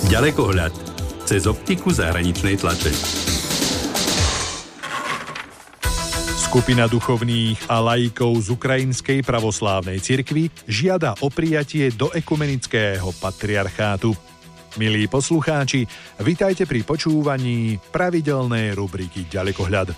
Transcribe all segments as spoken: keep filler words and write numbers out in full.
Ďalekohľad cez optiku zahraničnej tlače. Skupina duchovných a laikov z Ukrajinskej pravoslávnej cirkvi žiada o prijatie do ekumenického patriarchátu. Milí poslucháči, vitajte pri počúvaní pravidelnej rubriky Ďalekohľad.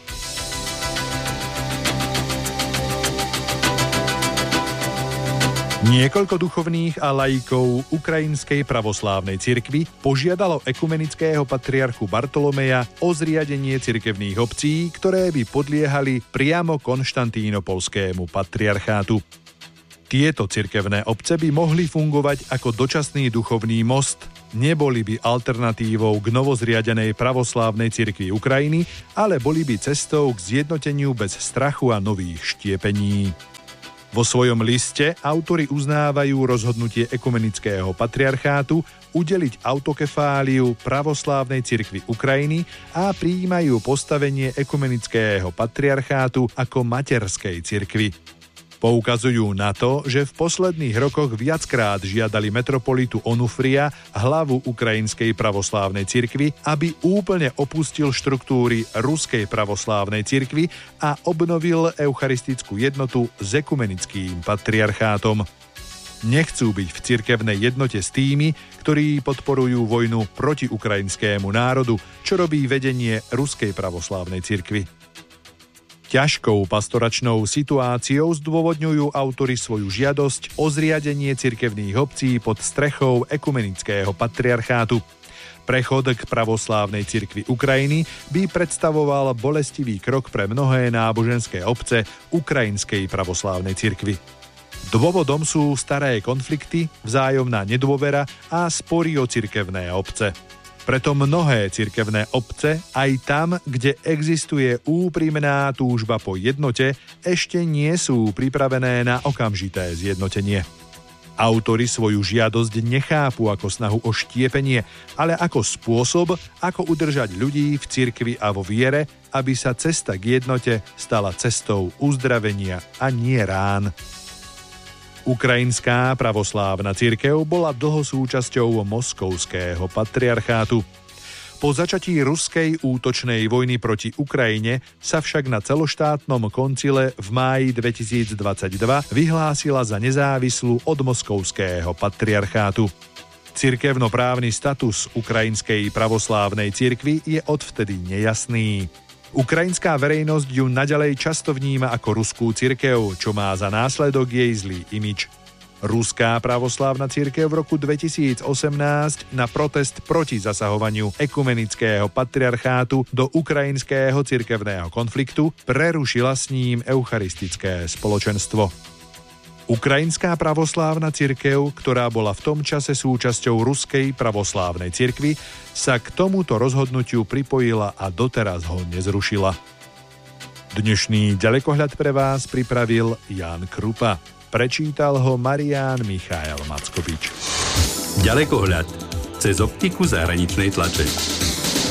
Niekoľko duchovných a laikov Ukrajinskej pravoslávnej cirkvi požiadalo ekumenického patriarchu Bartolomeja o zriadenie cirkevných obcí, ktoré by podliehali priamo konštantínopolskému patriarchátu. Tieto cirkevné obce by mohli fungovať ako dočasný duchovný most, neboli by alternatívou k novozriadenej pravoslávnej cirkvi Ukrajiny, ale boli by cestou k zjednoteniu bez strachu a nových štiepení. Vo svojom liste autori uznávajú rozhodnutie ekumenického patriarchátu udeliť autokefáliu pravoslávnej cirkvi Ukrajiny a prijímajú postavenie ekumenického patriarchátu ako materskej cirkvi. Poukazujú na to, že v posledných rokoch viackrát žiadali metropolitu Onufria, hlavu Ukrajinskej pravoslávnej cirkvi, aby úplne opustil štruktúry Ruskej pravoslávnej cirkvi a obnovil eucharistickú jednotu s ekumenickým patriarchátom. Nechcú byť v cirkevnej jednote s tými, ktorí podporujú vojnu proti ukrajinskému národu, čo robí vedenie Ruskej pravoslávnej cirkvi. Ťažkou pastoračnou situáciou zdôvodňujú autori svoju žiadosť o zriadenie cirkevných obcí pod strechou ekumenického patriarchátu. Prechod k pravoslávnej cirkvi Ukrajiny by predstavoval bolestivý krok pre mnohé náboženské obce Ukrajinskej pravoslávnej cirkvi. Dôvodom sú staré konflikty, vzájomná nedôvera a spory o cirkevné obce. Preto mnohé cirkevné obce, aj tam, kde existuje úprimná túžba po jednote, ešte nie sú pripravené na okamžité zjednotenie. Autori svoju žiadosť nechápu ako snahu o štiepenie, ale ako spôsob, ako udržať ľudí v cirkvi a vo viere, aby sa cesta k jednote stala cestou uzdravenia a nie rán. Ukrajinská pravoslávna cirkev bola dlho súčasťou moskovského patriarchátu. Po začatí ruskej útočnej vojny proti Ukrajine sa však na celoštátnom koncile v máji dvetisícdvadsaťdva vyhlásila za nezávislú od moskovského patriarchátu. Cirkevnoprávny status Ukrajinskej pravoslávnej cirkvi je odvtedy nejasný. Ukrajinská verejnosť ju naďalej často vníma ako ruskú cirkev, čo má za následok jej zlý imidž. Ruská pravoslávna cirkev v roku dvetisícosemnásť na protest proti zasahovaniu ekumenického patriarchátu do ukrajinského cirkevného konfliktu prerušila s ním eucharistické spoločenstvo. Ukrajinská pravoslávna cirkev, ktorá bola v tom čase súčasťou Ruskej pravoslávnej cirkvi, sa k tomuto rozhodnutiu pripojila a doteraz ho nezrušila. Dnešný ďalekohľad pre vás pripravil Ján Krupa. Prečítal ho Marián Michael Mackovič. Ďalekohľad cez optiku zahraničnej tlače.